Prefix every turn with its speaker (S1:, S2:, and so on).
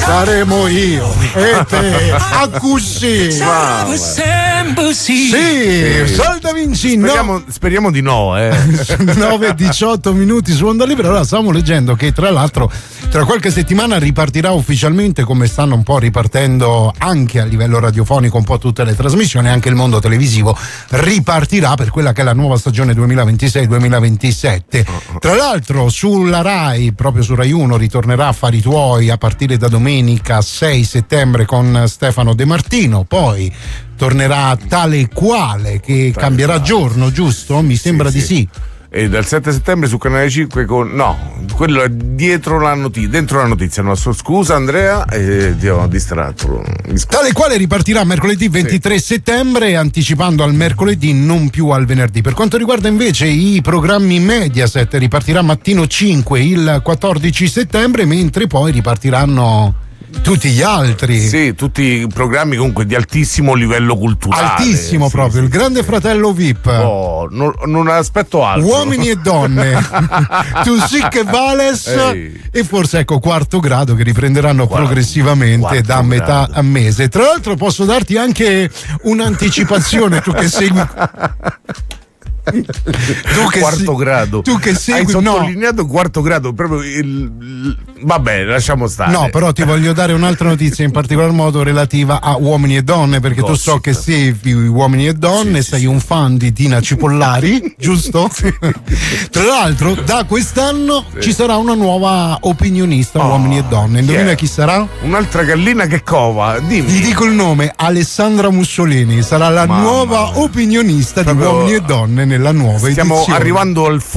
S1: saremo io e te a così. Sì, Solda Vinci.
S2: Speriamo di no.
S1: 9-18 minuti su Onda Libera. Allora, stavamo leggendo che tra l'altro tra qualche settimana ripartirà ufficialmente, come stanno un po' ripartendo anche a livello radiofonico un po' tutte le trasmissioni, anche il mondo televisivo ripartirà per quella che è la nuova stagione 2026-2027. Tra l'altro sulla Rai, proprio su Rai 1, ritornerà Affari Tuoi a partire da domenica 6 settembre con Stefano De Martino, poi tornerà Tale e Quale che cambierà giorno, giusto? Mi sembra di sì.
S2: E dal 7 settembre su Canale 5 quello è dentro la notizia. Scusa Andrea, ti ho distratto.
S1: Tale e Quale ripartirà mercoledì 23 settembre, anticipando al mercoledì, non più al venerdì. Per quanto riguarda invece i programmi Mediaset, ripartirà Mattino 5 il 14 settembre, mentre poi ripartiranno tutti gli altri.
S2: Sì, tutti i programmi comunque di altissimo livello culturale.
S1: Altissimo, proprio. Il Grande Fratello VIP.
S2: Non aspetto altro.
S1: Uomini e donne. Tu sì che vales. E forse Quarto Grado, che riprenderanno progressivamente da metà a mese. Tra l'altro posso darti anche un'anticipazione, tu che segui.
S2: Quarto grado.
S1: Tu che segui,
S2: hai sottolineato quarto grado, proprio vabbè, lasciamo stare.
S1: No, però ti voglio dare un'altra notizia, in particolar modo relativa a Uomini e Donne, perché tu so che segui Uomini e Donne, sei un fan di Tina Cipollari, giusto? Tra l'altro da quest'anno ci sarà una nuova opinionista Uomini e Donne. Indovina chi sarà?
S2: Un'altra gallina che cova. Dimmi.
S1: Ti dico il nome: Alessandra Mussolini sarà la nuova opinionista di Uomini e Donne nella nuova edizione.
S2: Stiamo arrivando al